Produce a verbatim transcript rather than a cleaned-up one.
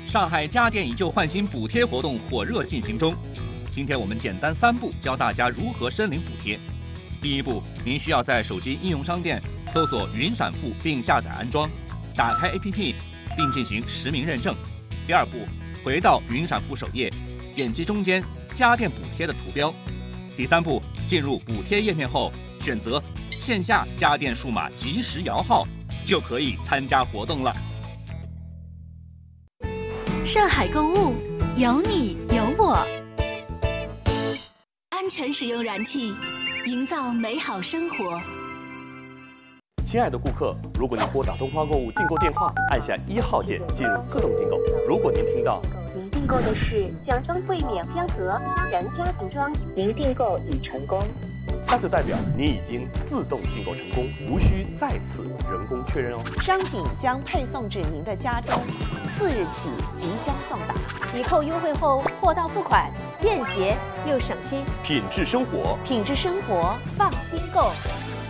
上海家电以旧换新补贴活动火热进行中。今天我们简单三步教大家如何申领补贴。第一步，您需要在手机应用商店搜索云闪付并下载安装，打开 A P P 并进行实名认证。第二步，回到云闪付首页，点击中间家电补贴的图标。第三步，进入补贴页面后，选择线下家电数码即时摇号，就可以参加活动了。 上海购物，有你有我。安全使用燃气，营造美好生活。 亲爱的顾客，如果您拨打东方购物订购电话，按下一号键进入自动订购。如果您听到您订购的是奖装柜免香盒家人家庭装，您订购已成功， 那就代表您已经自动订购成功，无需再次人工确认哦。 商品将配送至您的家中，次日起即将送达。 抵扣优惠后，货到付款，便捷又省心。 品质生活， 品质生活，放心购。